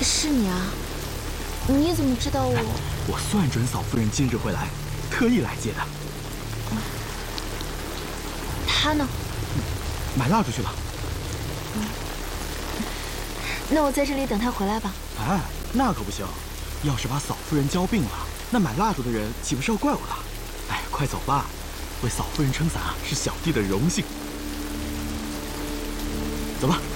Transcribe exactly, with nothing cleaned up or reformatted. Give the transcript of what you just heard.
是你啊？你怎么知道我？ 我算准嫂夫人今日会来，特意来接的。 他呢？ 买蜡烛去了。 那我在这里等他回来吧。 哎，那可不行，要是把嫂夫人交病了，那买蜡烛的人岂不是要怪我的？哎，快走吧，为嫂夫人撑伞啊，是小弟的荣幸。走吧。